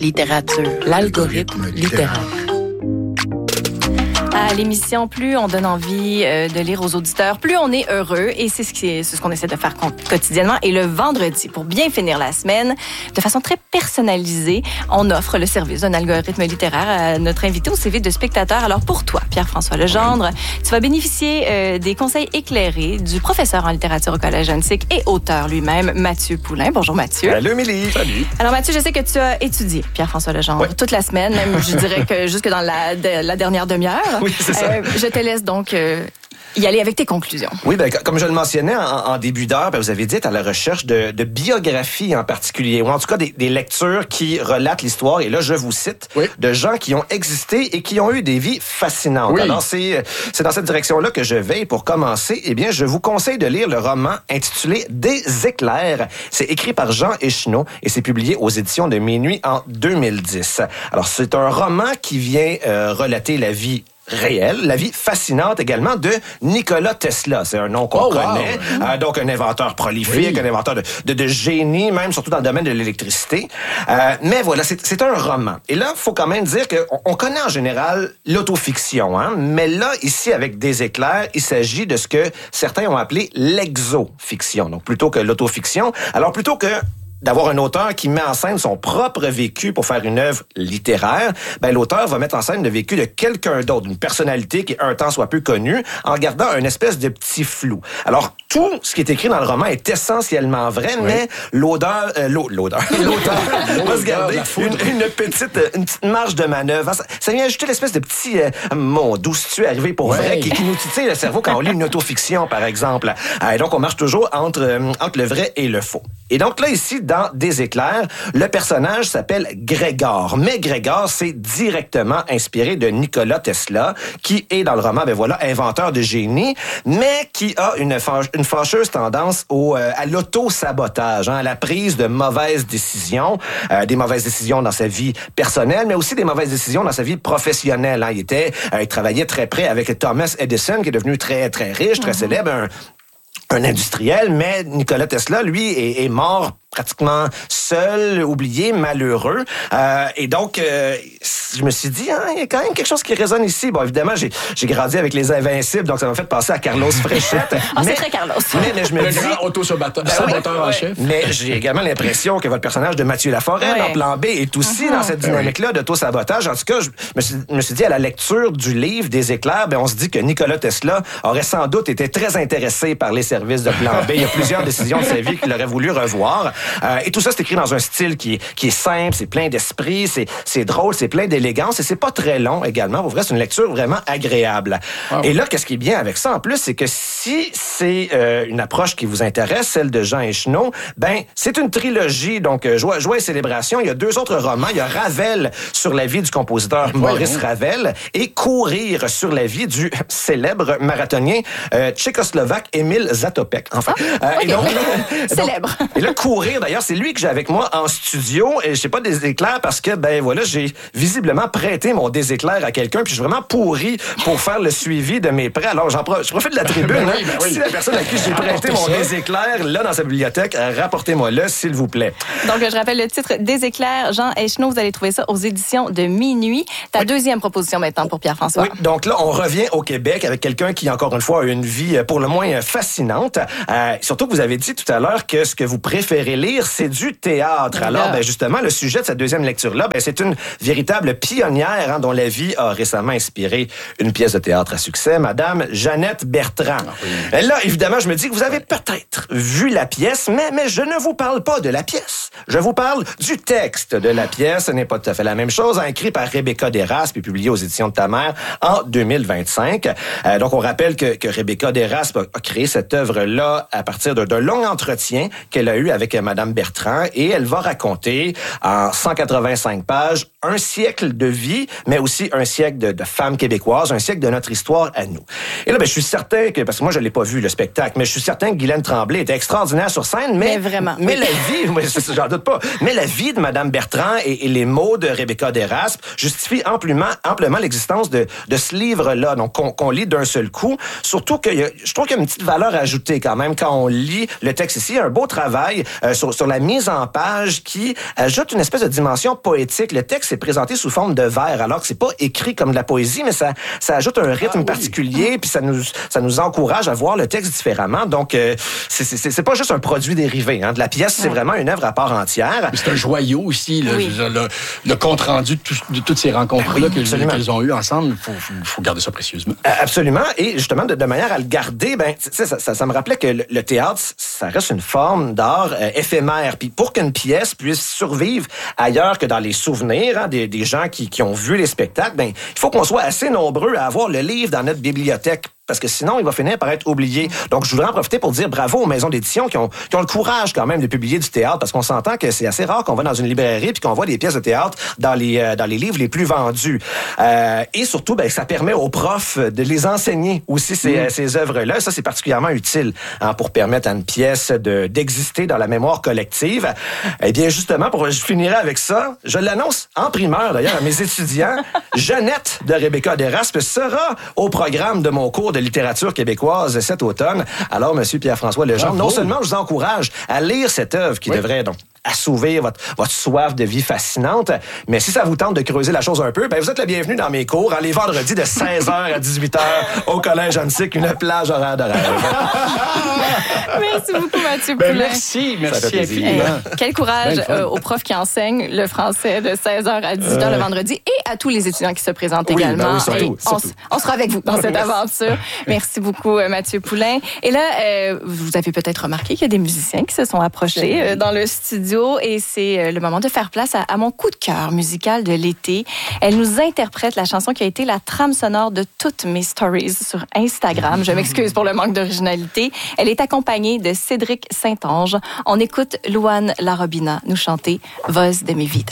Littérature, l'algorithme littéraire. À l'émission, plus on donne envie de lire aux auditeurs, plus on est heureux. Et c'est ce qu'on essaie de faire quotidiennement. Et le vendredi, pour bien finir la semaine, de façon très personnalisée, on offre le service d'un algorithme littéraire à notre invité au CV de spectateur. Alors pour toi, Pierre-François Legendre, tu vas bénéficier des conseils éclairés du professeur en littérature au Collège Antique et auteur lui-même, Mathieu Poulain. Bonjour Mathieu. Salut Émilie. Salut. Alors Mathieu, je sais que tu as étudié Pierre-François Legendre toute la semaine, même je dirais que jusque dans la dernière demi-heure. Oui, c'est ça. Je te laisse donc y aller avec tes conclusions. Oui, comme je le mentionnais en début d'heure, vous avez dit être à la recherche de biographies en particulier, ou en tout cas des lectures qui relatent l'histoire, et là, je vous cite, de gens qui ont existé et qui ont eu des vies fascinantes. Oui. Alors, c'est dans cette direction-là que je vais. Pour commencer, eh bien, je vous conseille de lire le roman intitulé « Des éclairs ». C'est écrit par Jean Echenoz et c'est publié aux éditions de Minuit en 2010. Alors, c'est un roman qui vient relater la vie réelle, la vie fascinante également de Nikola Tesla. C'est un nom qu'on connaît. Wow. Donc, un inventeur prolifique, un inventeur de génie, même surtout dans le domaine de l'électricité. Mais voilà, c'est un roman. Et là, il faut quand même dire qu'on connaît en général l'autofiction. Hein? Mais là, ici, avec Des éclairs, il s'agit de ce que certains ont appelé l'exofiction. Donc, plutôt que l'autofiction. Alors, plutôt que d'avoir un auteur qui met en scène son propre vécu pour faire une œuvre littéraire, l'auteur va mettre en scène le vécu de quelqu'un d'autre, d'une personnalité qui un temps soit peu connue, en gardant une espèce de petit flou. Alors, tout ce qui est écrit dans le roman est essentiellement vrai, mais l'auteur va se garder une petite marge de manœuvre. Ça vient ajouter l'espèce de petit d'où tu es arrivé pour vrai, qui nous titille le cerveau quand on lit une autofiction, par exemple. Donc, on marche toujours entre le vrai et le faux. Et donc là, ici, dans Des éclairs, le personnage s'appelle Grégor. Mais Grégor, c'est directement inspiré de Nikola Tesla, qui est, dans le roman, inventeur de génie, mais qui a une fâcheuse tendance à l'auto-sabotage, à la prise de mauvaises décisions, des mauvaises décisions dans sa vie personnelle, mais aussi des mauvaises décisions dans sa vie professionnelle. Il travaillait très près avec Thomas Edison, qui est devenu très, très riche, très célèbre, un industriel, mais Nikola Tesla, lui, est mort pratiquement seul, oublié, malheureux. Et donc, je me suis dit, il y a quand même quelque chose qui résonne ici. Bon, évidemment, j'ai grandi avec les Invincibles, donc ça m'a fait penser à Carlos Fréchette. C'est très Carlos. Mais je me dis... grand auto-saboteur en chef. Mais j'ai également l'impression que votre personnage de Mathieu Laforêt, dans Plan B, est aussi dans cette dynamique-là d'auto-sabotage. En tout cas, je me suis dit, à la lecture du livre Des éclairs, on se dit que Nikola Tesla aurait sans doute été très intéressé par les services de Plan B. Il y a plusieurs décisions de sa vie qu'il aurait voulu revoir. Et tout ça, c'est écrit dans un style qui est simple, c'est plein d'esprit, c'est drôle, c'est plein d'élégance et c'est pas très long également. Pour vrai, c'est une lecture vraiment agréable. Wow. Et là, qu'est-ce qui est bien avec ça en plus, c'est que si c'est une approche qui vous intéresse, celle de Jean Echenoz, c'est une trilogie. Donc, Joie et célébration. Il y a 2 autres romans. Il y a Ravel sur la vie du compositeur Maurice Ravel et Courir sur la vie du célèbre marathonien tchécoslovaque Emil Zatopek. Enfin, célèbre. Et là, Courir, d'ailleurs, c'est lui que j'ai avec moi en studio. Et je sais pas des éclairs parce que, j'ai visiblement prêté mon déséclair à quelqu'un puis je suis vraiment pourri pour faire le suivi de mes prêts. Alors, je profite de la tribune. Si la personne à qui j'ai prêté mon déséclair, là, dans sa bibliothèque, rapportez-moi-le, s'il vous plaît. Donc, je rappelle le titre Des éclairs, Jean Echenoz. Vous allez trouver ça aux éditions de Minuit. Ta deuxième proposition maintenant pour Pierre-François. Oui, donc là, on revient au Québec avec quelqu'un qui, encore une fois, a une vie pour le moins fascinante. Surtout que vous avez dit tout à l'heure que ce que vous préférez lire, c'est du théâtre. Alors, justement, le sujet de cette deuxième lecture-là, c'est une véritable pionnière dont la vie a récemment inspiré une pièce de théâtre à succès, Madame Jeannette Bertrand. Là, évidemment, je me dis que vous avez peut-être vu la pièce, mais je ne vous parle pas de la pièce. Je vous parle du texte de la pièce. Ce n'est pas tout à fait la même chose. Écrit par Rebecca Deraspe et publié aux éditions de ta mère en 2025. Donc, on rappelle que Rebecca Deraspe a créé cette œuvre-là à partir d'un long entretien qu'elle a eu avec Madame Bertrand et elle va raconter en 185 pages un siècle de vie, mais aussi un siècle de femmes québécoises, un siècle de notre histoire à nous. Et là, je suis certain que, parce que moi, je l'ai pas vu, le spectacle, mais je suis certain que Guylaine Tremblay était extraordinaire sur scène, mais vraiment. Mais la vie, j'en doute pas. Mais la vie de Mme Bertrand et les mots de Rebecca Deraspe justifient amplement l'existence de ce livre-là, donc qu'on lit d'un seul coup. Surtout que je trouve qu'il y a une petite valeur ajoutée quand même quand on lit le texte ici. Un beau travail sur la mise en page qui ajoute une espèce de dimension poétique. Le texte est présenté sous forme de vers, alors que c'est pas écrit comme de la poésie, mais ça ajoute un rythme particulier, puis ça nous encourage à voir le texte différemment. Donc, c'est pas juste un produit dérivé. Hein. De la pièce, c'est vraiment une œuvre à part entière. C'est un joyau aussi, là, oui. Le compte-rendu de toutes ces rencontres-là qu'elles ont eues ensemble. Il faut garder ça précieusement. Absolument. Et justement, de manière à le garder, ça me rappelait que le théâtre, ça reste une forme d'art éphémère. Puis pour qu'une pièce puisse survivre ailleurs que dans les souvenirs, hein, des gens qui ont vu les spectacles, il faut qu'on soit assez nombreux à avoir le livre dans notre bibliothèque. Parce que sinon, il va finir par être oublié. Donc, je voudrais en profiter pour dire bravo aux maisons d'édition qui ont le courage quand même de publier du théâtre, parce qu'on s'entend que c'est assez rare qu'on va dans une librairie puis qu'on voit des pièces de théâtre dans les livres les plus vendus. Et surtout, ça permet aux profs de les enseigner aussi ces œuvres-là. Ça, c'est particulièrement utile pour permettre à une pièce d'exister dans la mémoire collective. Eh bien, justement, je finirai avec ça. Je l'annonce en primeur, d'ailleurs, à mes étudiants. Jeannette de Rebecca Deraspe sera au programme de mon cours de littérature québécoise cet automne. Alors, Monsieur Pierre-François Legendre, non seulement je vous encourage à lire cette œuvre qui devrait donc assouvir votre soif de vie fascinante, mais si ça vous tente de creuser la chose un peu, vous êtes le bienvenu dans mes cours, les vendredis de 16h à 18h au Collège Antique, une plage horaire de rêve. Merci beaucoup, Mathieu Poulin. Merci infiniment. Quel courage aux profs qui enseignent le français de 16h à 18h le vendredi et à tous les étudiants qui se présentent également. Surtout. On sera avec vous dans cette aventure. Merci beaucoup, Mathieu Poulin. Et là, vous avez peut-être remarqué qu'il y a des musiciens qui se sont approchés dans le studio et c'est le moment de faire place à mon coup de cœur musical de l'été. Elle nous interprète la chanson qui a été la trame sonore de toutes mes stories sur Instagram. Je m'excuse pour le manque d'originalité. Elle est accompagnée de Cédric Saint-Onge. On écoute Luan Larobina nous chanter « Voz de mi vida ».